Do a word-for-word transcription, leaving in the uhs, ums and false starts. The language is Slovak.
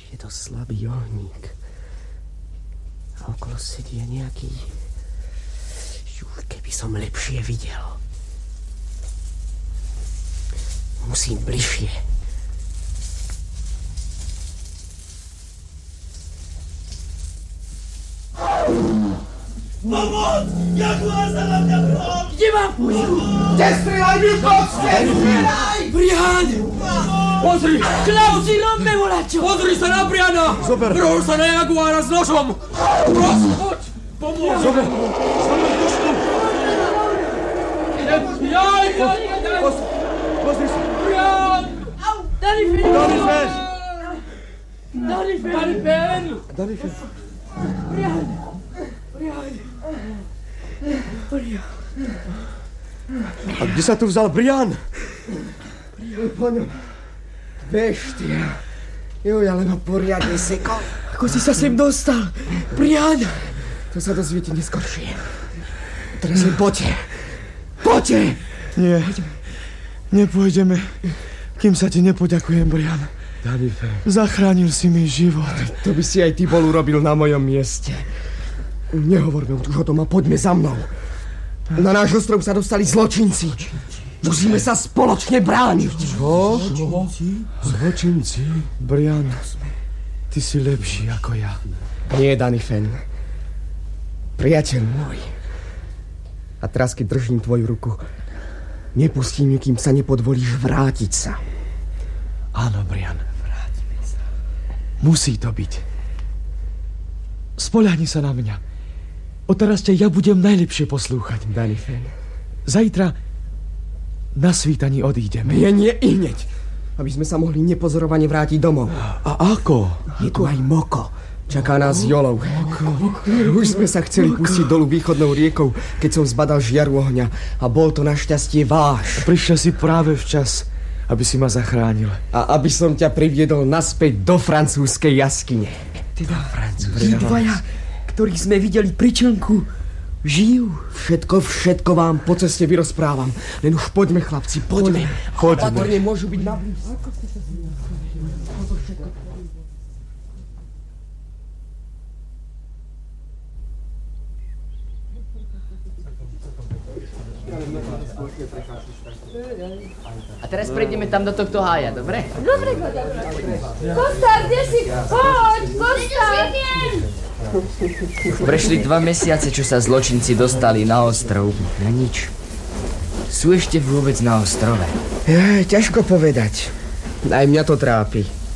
Je to slabý ohník. A okolo sedí nejaký... Už keby som lepšie videl. Musím bližšie. Pomoc! Jak vás na mňa brom! Kde mám pôjdu? Nestrelaj, Milko! Nestrelaj! Brian! Pozri! Klausi, robme volačo! Pozri sa na Briana! Zober! Vrhol sa na jaguára s nožom! Prosím, poď! Pomôž! Zober! Zober pušku! Jaj, jaj, jaj! Pozri sa! Brian! Danifen! Danifen! Danifen! Danifen! Danifen! Brian! Brian! Brian! A kde sa tu vzal Brian? Brian, po ňom. Beštia. Jo, ale ma poriadne sekol. Ako si sa sem dostal? Brian! To sa dozviete neskoršie. Teraz len poďte. Poďte! Nie. Nepôjdeme, kým sa ti nepoďakujem, Brian. Danifen. Zachránil si mi život. To by si aj ty bol urobil na mojom mieste. Nehovorme už o tom a poďme za mnou. Na náš ostrov sa dostali zločinci. Musíme sa spoločne brániť. Čo? Zločinci? Brian, ty si lepší ako ja. Nie, Danifen. Priateľ môj. A teraz, keď držím tvoju ruku, nepustím ju, kým sa nepodvolíš vrátiť sa. Áno, Brian. Musí to byť. Spoľahni sa na mňa. Odteraz ťa ja budem najlepšie poslúchať. Danifen. Zajtra na svítaní odídeme. Nie, nie, i hneď. Aby sme sa mohli nepozorovane vrátiť domov. A ako? Je tu aj Moko. Čaká nás s Jolou. Už sme sa chceli pustiť dolu východnou riekou, keď som zbadal žiaru ohňa. A bol to našťastie váš. Prišiel si práve včas, aby si ma zachránil. A aby som ťa priviedol naspäť do francúzskej jaskyne. Teda tí dvaja, ktorých sme videli pri člnku, žijú. Všetko, všetko vám po ceste vyrozprávam. Len už poďme, chlapci, poďme. Poďme. Opatrne môžu byť na blízku. A teraz prejdeme tam do tohto hája, dobre? Dobre, Kosta, kde si? Poď, Kosta! Prešli dva mesiace, čo sa zločinci dostali na ostrov. Na nič. Sú ešte vôbec na ostrove? Je, ťažko povedať. Aj mňa to trápi.